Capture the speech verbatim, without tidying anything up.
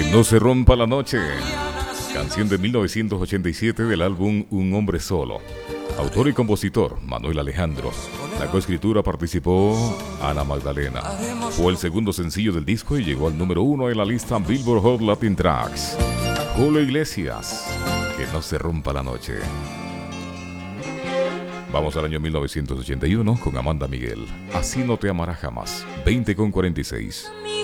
No se rompa la noche. Canción de mil novecientos ochenta y siete del álbum Un hombre solo. Autor y compositor Manuel Alejandro. La coescritura participó Ana Magdalena. Fue el segundo sencillo del disco y llegó al número uno en la lista Billboard Hot Latin Tracks. Julio Iglesias, Que no se rompa la noche. Vamos al año mil novecientos ochenta y uno con Amanda Miguel. Así no te amará jamás. veinte con cuarenta y seis.